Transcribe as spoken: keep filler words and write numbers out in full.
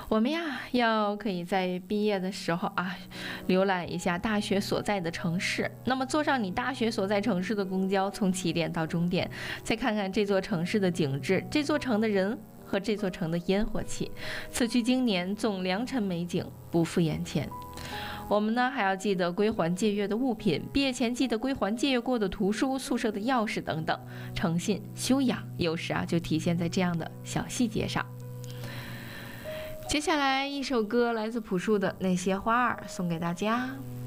我们呀，要可以在毕业的时候啊，浏览一下大学所在的城市。那么，坐上你大学所在城市的公交，从起点到终点，再看看这座城市的景致，这座城的人和这座城的烟火气。此去经年，纵良辰美景不复眼前。我们呢，还要记得归还借阅的物品，毕业前记得归还借阅过的图书、宿舍的钥匙等等。诚信、修养，有时啊，就体现在这样的小细节上。接下来一首歌来自朴树的《那些花儿》，送给大家。